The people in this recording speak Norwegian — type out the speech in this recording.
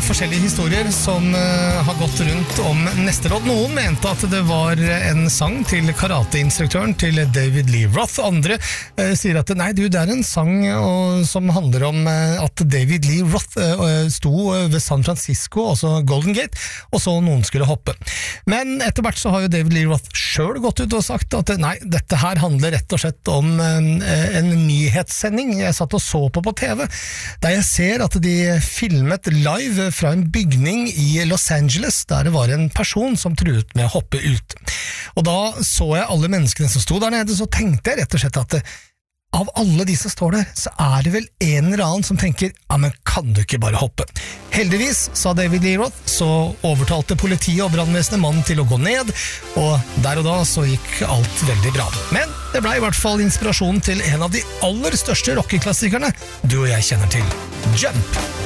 forskjellige historier som har gått rundt om neste låt. Noen mente at det var en sang til karateinstruktøren til David Lee Roth. Andre sier at nei, det er en sang som handler om at David Lee Roth sto ved San Francisco, altså Golden Gate, og så noen skulle hoppe. Men etter hvert så har jo David Lee Roth selv gått ut og sagt at nei, dette her handler rett og slett om en nyhetssending jeg satt og så på TV, der jeg ser at de filmet live fra en bygning i Los Angeles, der det var en person som truet med å hoppe ut. Og da så jeg alle menneskene som sto der nede, så tenkte jeg rett og slett at av alle de som står der, så er det vel en eller annen som tenker, ja, men kan du ikke bare hoppe? Heldigvis, sa David Lee Roth, så overtalte politiet og brannvesenet mannen til å gå ned, og der og da så gikk alt veldig bra. Men det ble i hvert fall inspirasjonen til en av de aller største rockeklassikerne du og jeg kjenner til, Jump!